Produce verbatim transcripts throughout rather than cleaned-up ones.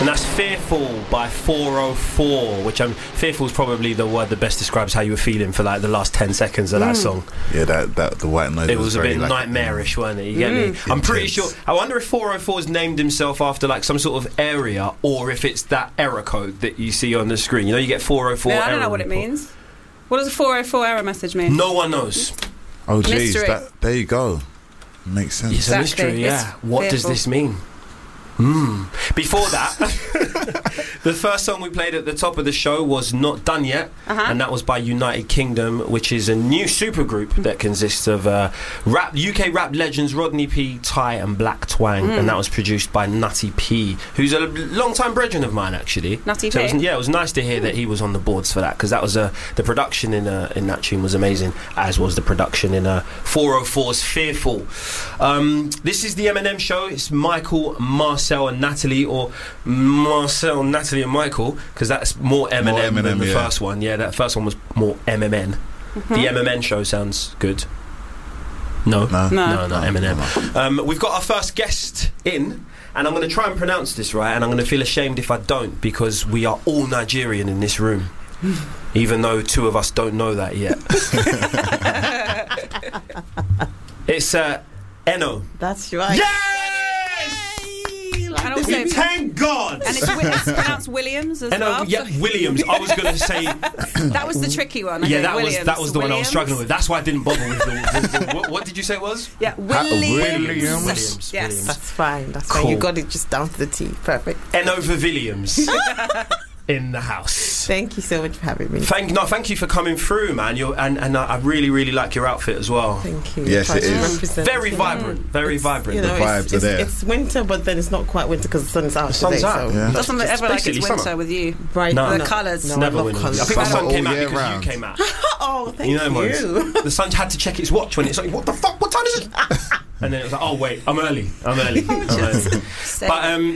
And that's Fearful by four oh four, which I'm Fearful is probably the word that best describes how you were feeling for like the last ten seconds of that mm. song. Yeah, that, that the white noise. It was, was a bit like, nightmarish, wasn't it? You get mm. me? I'm pretty sure. I wonder if four oh four's named himself after like some sort of area, or if it's that error code that you see on the screen. You know, you get four oh four. Yeah, I don't error know what report. it means. What does a four oh four error message mean? No one knows. Oh, geez, that, there you go. Makes sense. It's exactly. a mystery, yeah. It's what fearful. Does this mean? Mm. Before that, the first song we played at the top of the show was Not Done Yet, uh-huh. and that was by United Kingdom, which is a new supergroup that consists of uh, rap U K rap legends Rodney P, Ty and Black Twang, mm. and that was produced by Nutty P, who's a long-time brethren of mine, actually. Nutty so P? It was, yeah, it was nice to hear mm. that he was on the boards for that, because that was uh, the production in uh, in that tune was amazing, as was the production in uh, four oh four's Fearful. Um, this is the M and M show. It's Michael, Marcel and Natalie, or Marcel, Natalie and Michael, because that's more M and M than the yeah. first one. Yeah, that first one was more M M N. Mm-hmm. The M M N show sounds good. No, no, no, no, no M and M. Um, we've got our first guest in, and I'm going to try and pronounce this right, and I'm going to feel ashamed if I don't, because we are all Nigerian in this room, even though two of us don't know that yet. It's uh, Eno. That's right. Yeah! And also, thank God. And it's, it's pronounced Williams as Eno, well. Yeah, Williams. I was going to say that was the tricky one. I yeah, think, that Williams. was that was the Williams. one I was struggling with. That's why I didn't bother with the. With the what, what did you say it was? Yeah, Williams. Williams. Williams. Yes, Williams. That's fine. That's cool. fine. You got it just down to the T. Perfect. Eno Williams. In the house. Thank you so much for having me. Thank no, thank you for coming through, man. You're, and and I really, really like your outfit as well. Thank you. Yes, it is very vibrant, very it's, vibrant. You know, the vibes it's, are it's, there. It's winter, but then it's not quite winter because the sun's out. The sun's today, out. So. Yeah. It doesn't It's ever like it's winter summer. with you. Right? No, the no. colours. No, Never I winter. colours. I think the sun came out year because round. you came out. Oh, thank you. Know you. you. The sun had to check its watch when it's like, what the fuck? What time is it? And then it was like, oh wait, I'm early. I'm early. I'm early. But um,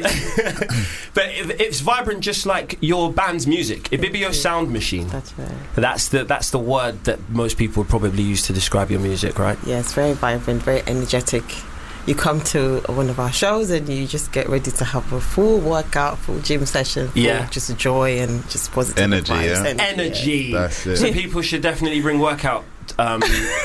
but it, it's vibrant, just like your band's music. Ibibio Sound Machine. That's right. That's the that's the word that most people would probably use to describe your music, right? Yeah, it's very vibrant, very energetic. You come to one of our shows and you just get ready to have a full workout, full gym session, full yeah, just joy and just positive energy. vibes. Yeah, energy. energy. Yeah. That's it. So people should definitely bring workout. Um,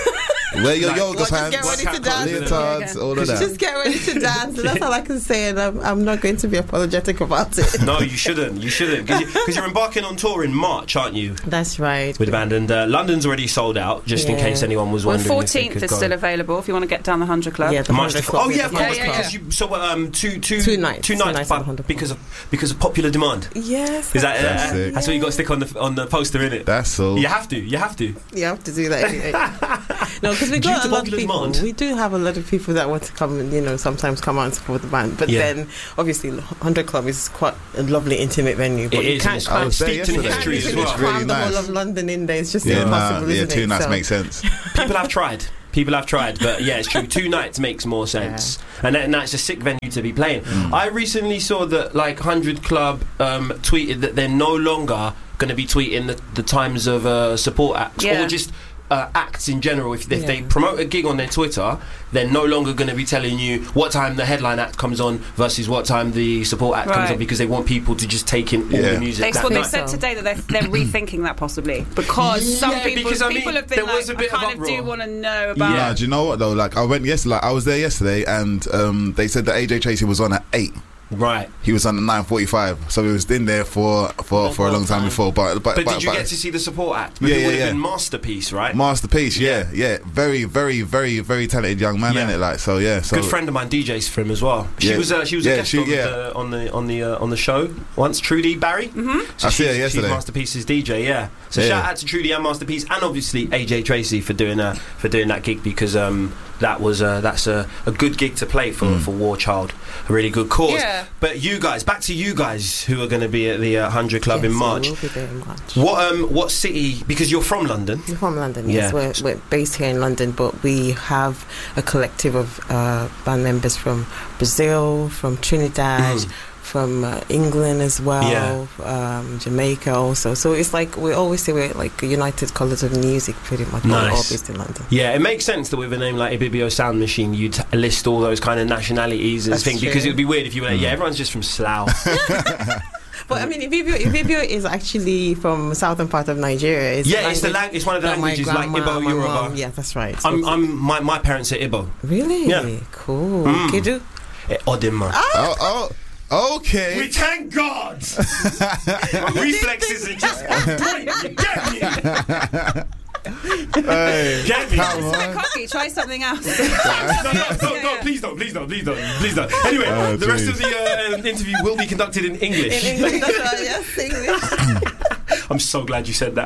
Wear your like, yoga well, pants, just get ready to dance. leotards, all of that. Just get ready to dance. And that's all I can say, and I'm, I'm not going to be apologetic about it. No, you shouldn't. You shouldn't, because you, you're embarking on tour in March, aren't you? That's right. With the band, and uh, London's already sold out. Just yeah. in case anyone was well, wondering. fourteenth is go. still available if you want to get down the Hundred Club. Yeah, the March Hundred the, Club. oh yeah, of course. Yeah, yeah, because yeah. you so um two two two nights, two nights, two nights but because of because of popular demand. Yes, is that uh, that's, uh, that's what you got to stick on the on the poster, innit? That's all. You have to. You have to. You have to do that anyway. No, because we Due got to a lot of popular people. demand. We do have a lot of people that want to come and, you know, sometimes come out and support the band. But Yeah. then, obviously, Hundred Club is quite a lovely, intimate venue. But It you is, can't and it's cram- steeped in yesterday. history you as can't well. It's really cram the whole nice. of London in there. It's just Yeah, impossible, nah, yeah, isn't two it? nights So- makes sense. People have tried. People have tried, but yeah, it's true. Two nights makes more sense, yeah. and, that, and that's a sick venue to be playing. Mm. I recently saw that like Hundred Club um, tweeted that they're no longer going to be tweeting the, the times of uh, support acts, yeah. or just uh, acts in general. If, if Yeah. they promote a gig on their Twitter, they're no longer going to be telling you what time the headline act comes on versus what time the support act right. comes on, because they want people to just take in all Yeah. the music. They, that well, they night. said today that they're, they're rethinking that possibly because Yeah, some people, because, I mean, people have been there like, was a bit I of kind of, do uproar. want to know about. Yeah. Nah, do you know what though? Like I went yesterday. Like, I was there yesterday, and um, they said that A J Tracy was on at eight. Right. He was on at nine forty-five, so he was in there for for, for a long time before. But but, But, but did you but get to see the support act? Yeah, Because it yeah, would have yeah. been Masterpiece, right? Masterpiece, yeah, yeah, very, very, very, very talented young man, Yeah. isn't it? Like, so yeah, so Good friend of mine D Js for him as well. She Yeah. was uh, she was Yeah, a guest she- on, yeah. the, on the on the uh, on the show once. Trudy Barry. Mm-hmm. So I see her she's, yesterday. she's Masterpiece's D J. Yeah. So Yeah. shout out to Trudy and Masterpiece, and obviously A J Tracy for doing uh, for doing that gig, because um, that was uh, that's a, a good gig to play for Mm. for War Child, a really good cause. Yeah. But you guys, back to you guys who are going to be at the uh, Hundred Club Yes, in March. we will be there in March. What um what city? Because you're from London. We're from London, Yeah. yes. We're, we're based here in London, but we have a collective of uh, band members from Brazil, from Trinidad, Mm. from uh, England as well, Yeah. um, Jamaica also. So it's like we always say we're like United Colours of Music, pretty much. Nice. All based in London. Yeah, it makes sense that with a name like Ibibio Sound Machine, you'd list all those kind of nationalities as That's thing, true. because it would be weird if you were like, yeah, everyone's just from Slough. But I mean, Ibibio, Ibibio is actually from southern part of Nigeria. It's Yeah, a it's the language lang- it's one of the that my languages like grandma, Igbo, my Yoruba. mom- Yeah, that's right. So I'm, it's- I'm my, my parents are Igbo. really Yeah. cool. Mm. Kidu? Eh, Odinma. Oh, oh, okay. We thank God. My reflexes are just on point. You get me? Hey, Get me? come It's quite on. cocky. Try something else. no, no, no, no, please don't, please don't, please don't, please don't. Anyway, Oh, the rest geez. of the uh, interview will be conducted in English. In English, that's right, yes, English. I'm so glad you said that.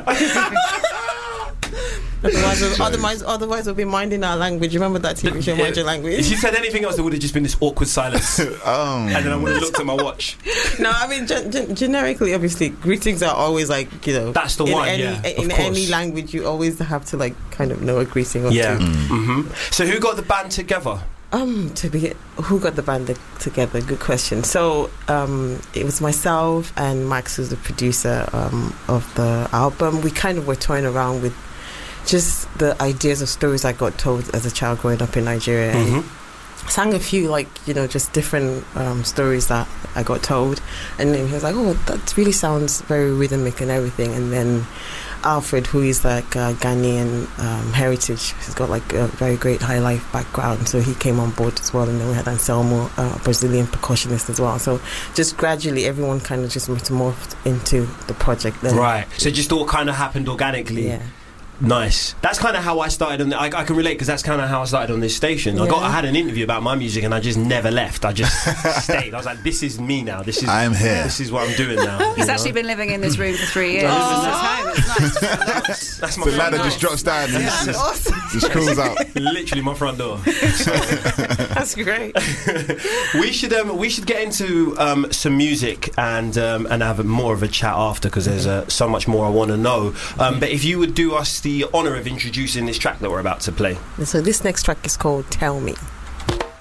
Otherwise, we'll, otherwise, otherwise, we'll be minding our language. Remember that T V show, Mind Your If Language? you said anything else, there would have just been this awkward silence, and Um, then I would have looked at my watch. No, I mean, gen- gen- generically, obviously, greetings are always like, you know, That's the in one, Any, yeah, in of any course. language, you always have to like kind of know a greeting or Yeah. two. hmm So who got the band together? Um, to be who got the band together? Good question. So, um, it was myself and Max, who's the producer um, of the album. We kind of were toying around with just the ideas of stories I got told as a child growing up in Nigeria. And hmm sang a few, like, you know, just different um, stories that I got told. And then he was like, oh, that really sounds very rhythmic and everything. And then Alfred, who is like uh, Ghanaian um, heritage, he's got like a very great high life background, so he came on board as well. And then we had Anselmo, uh, Brazilian percussionist as well. So just gradually everyone kind of just metamorphed into the project then. Right. So just all kind of happened organically. Yeah. Nice. That's kind of how I started on the, I, I can relate, because that's kind of how I started on this station. I got Yeah. I had an interview about my music and I just never left. I just stayed. I was like, this is me now. This is I'm here. This is what I'm doing now. He's you actually know? been living in this room for three years. Oh. This is home. It's nice. That's my The front ladder door. just drops down and Yeah. just, Awesome. just crawls out. Literally my front door. That's great. we should um, we should get into um, some music and um, and have a, more of a chat after, because there's uh, so much more I want to know. Um, but if you would do us the honour of introducing this track that we're about to play. So this next track is called Tell Me.